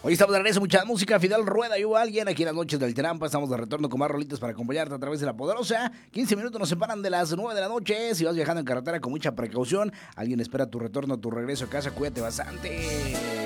Hoy estamos de regreso, mucha música, Fidel Rueda y hubo alguien aquí en las noches del Trampa. Estamos de retorno con más rolitas para acompañarte a través de La Poderosa. 15 minutos nos separan de las 9 de la noche. Si vas viajando en carretera con mucha precaución, alguien espera tu retorno, tu regreso a casa, cuídate bastante.